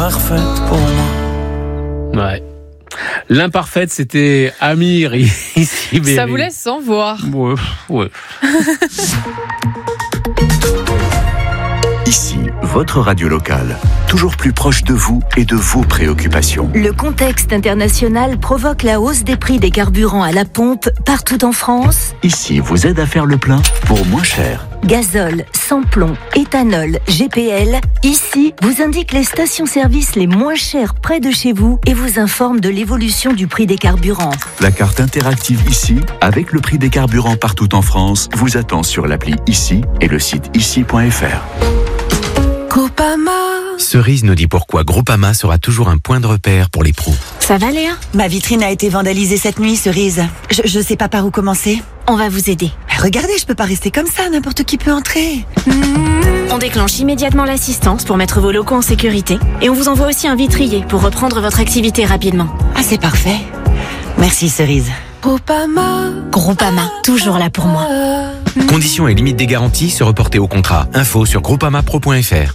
Parfaite pour moi. Ouais. L'imparfaite, c'était Amir ici. Berry. Ça vous laisse sans voir. Ouais. Ici, votre radio locale, toujours plus proche de vous et de vos préoccupations. Le contexte international provoque la hausse des prix des carburants à la pompe partout en France. Ici, vous aide à faire le plein pour moins cher. Gazole, sans-plomb, éthanol, GPL. Ici, vous indique les stations-service les moins chères près de chez vous et vous informe de l'évolution du prix des carburants. La carte interactive Ici, avec le prix des carburants partout en France, vous attend sur l'appli Ici et le site ici.fr. Groupama. Cerise nous dit pourquoi Groupama sera toujours un point de repère pour les pros. Ça va, Léa ? Ma vitrine a été vandalisée cette nuit, Cerise. Je sais pas par où commencer. On va vous aider. Regardez, je peux pas rester comme ça, n'importe qui peut entrer. On déclenche immédiatement l'assistance pour mettre vos locaux en sécurité. Et on vous envoie aussi un vitrier pour reprendre votre activité rapidement. Ah, c'est parfait. Merci, Cerise. Groupama, toujours là pour moi. Conditions et limites des garanties se reporter au contrat. Info sur groupamapro.fr.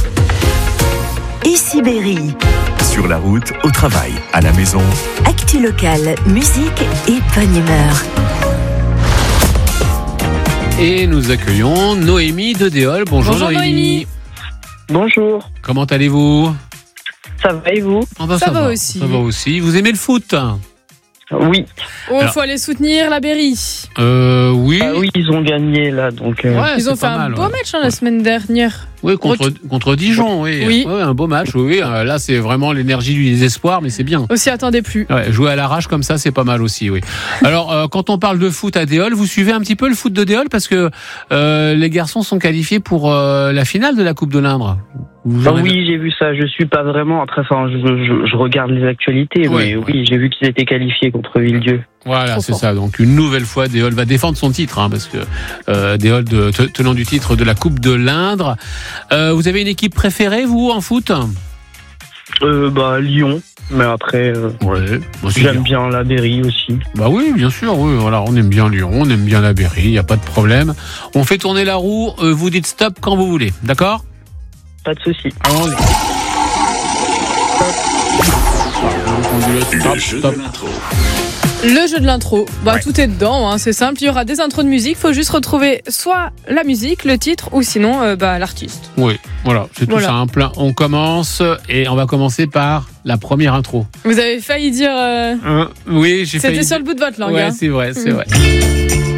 Ici Berry. Sur la route, au travail, à la maison. Actu locale, musique et bonne humeur. Et nous accueillons Noémie de Déol. Bonjour Noémie. Bonjour. Comment allez-vous ? Ça va et vous ? Ça va aussi. Ça va aussi. Vous aimez le foot ? Oui. Il faut aller soutenir la Berry. Oui. Ah oui, ils ont gagné là, donc. Ouais, Ils ont c'est fait pas un mal, beau ouais. match la semaine dernière. Oui, contre Dijon, oui. Oui. Ouais, un beau match, oui. Là, c'est vraiment l'énergie du désespoir, mais c'est bien. Aussi, attendez plus. Ouais, jouer à l'arrache comme ça, c'est pas mal aussi, oui. Alors, quand on parle de foot à Déol, vous suivez un petit peu le foot de Déol parce que les garçons sont qualifiés pour la finale de la Coupe de l'Indre. Oui, j'ai vu ça. Je suis pas vraiment. Après, je regarde les actualités, Ouais, mais oui, j'ai vu qu'ils étaient qualifiés contre Villedieu. Voilà, Trop c'est fort. ça. Donc, une nouvelle fois, Déol va défendre son titre, parce que Déol, tenant du titre de la Coupe de l'Indre. Vous avez une équipe préférée, vous, en foot ? Lyon. Mais après, Ouais. j'aime bien la Berry aussi. Bah oui, bien sûr, oui. Voilà, on aime bien Lyon, on aime bien la Berry, il n'y a pas de problème. On fait tourner la roue, vous dites stop quand vous voulez, d'accord ? Pas de souci. Allons-y. Stop. Le jeu de l'intro, tout est dedans, c'est simple, il y aura des intros de musique, il faut juste retrouver soit la musique, le titre, ou sinon l'artiste. Oui, voilà, c'est tout simple. On commence et on va commencer par la première intro. Vous avez failli dire... Oui, j'ai failli. C'était sur le bout de votre langue. Ouais, hein. c'est vrai, c'est vrai.